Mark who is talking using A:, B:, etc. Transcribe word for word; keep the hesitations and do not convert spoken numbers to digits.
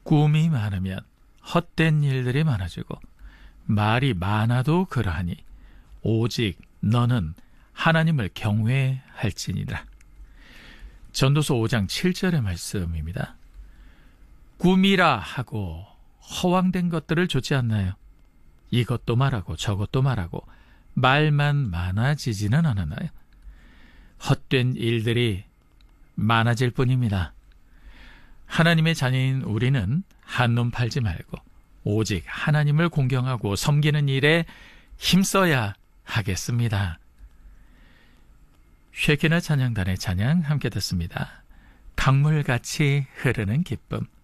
A: 꿈이 많으면 헛된 일들이 많아지고 말이 많아도 그러하니 오직 너는 하나님을 경외할지니라. 전도서 오 장 칠 절의 말씀입니다. 꿈이라 하고 허황된 것들을 좇지 않나요? 이것도 말하고 저것도 말하고 말만 많아지지는 않았나요? 헛된 일들이 많아질 뿐입니다. 하나님의 자녀인 우리는 한눈 팔지 말고 오직 하나님을 공경하고 섬기는 일에 힘써야 하겠습니다. 쉐키나 찬양단의 찬양 함께 듣습니다. 강물같이 흐르는 기쁨.